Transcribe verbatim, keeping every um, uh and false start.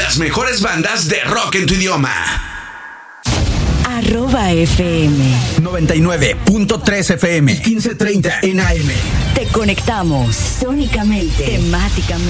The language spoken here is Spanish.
las mejores bandas de rock en tu idioma. Arroba F M noventa y nueve punto tres F M y quince treinta en A M. Te conectamos sónicamente, temáticamente.